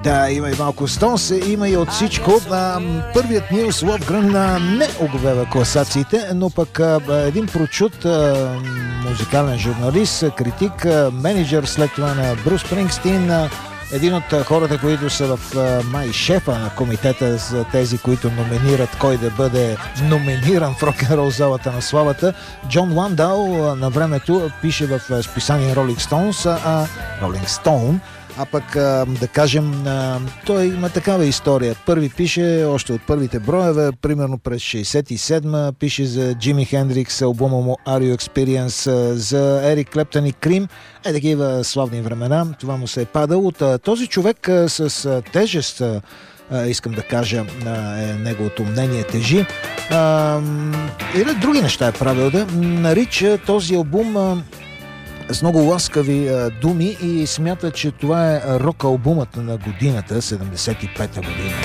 Да, има и малко Стоунс, има и от всичко. Първият Нилс Ловгрен не оговева класациите, но пък един прочут музикален журналист, критик, менеджер след това на Брус Спрингстин, един от хората, които са в май шефа на комитета за тези, които номинират кой да бъде номиниран в рок-н-рол залата на славата. Джон Ландал на времето пише в списание Rolling Stone, а пък да кажем, той има такава история. Първи пише още от първите броеве, примерно през 67-ма, пише за Джими Хендрикс, албума му Are You Experience, за Ерик Клептън и Крим. Такива славни времена, това му се е падало. От този човек с тежест, искам да кажа, неговото мнение тежи. Или други неща е правил да нарича този албум с много ласкави думи и смята, че това е рок-албумът на годината, 75-та година.